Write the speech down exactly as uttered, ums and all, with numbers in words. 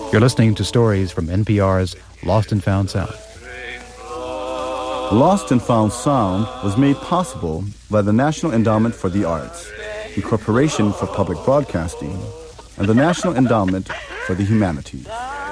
You're listening to stories from N P R's Lost and Found Sound. Lost and Found Sound was made possible by the National Endowment for the Arts, the Corporation for Public Broadcasting, and the National Endowment for the Humanities.